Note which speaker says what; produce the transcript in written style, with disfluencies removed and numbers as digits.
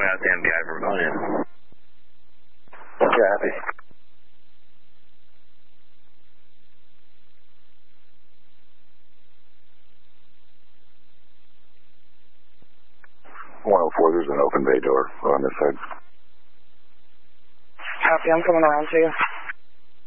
Speaker 1: out to MBI for going in.
Speaker 2: Copy. There's an open bay door on this side.
Speaker 3: Copy, I'm coming around to you.